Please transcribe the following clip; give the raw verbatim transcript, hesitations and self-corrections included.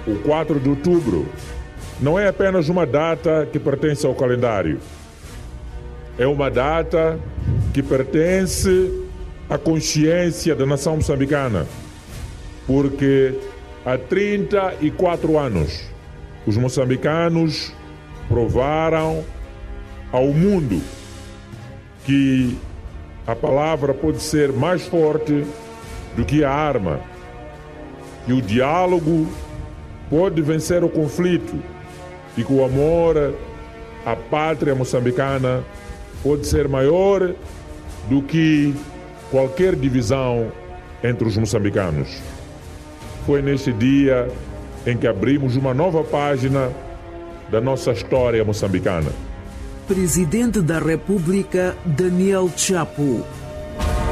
o quatro de outubro, não é apenas uma data que pertence ao calendário. É uma data que pertence à consciência da nação moçambicana, porque há trinta e quatro anos os moçambicanos provaram ao mundo que a palavra pode ser mais forte do que a arma, que o diálogo pode vencer o conflito e que o amor à pátria moçambicana pode ser maior do que qualquer divisão entre os moçambicanos. Foi neste dia em que abrimos uma nova página da nossa história moçambicana. Presidente da República, Daniel Chapo.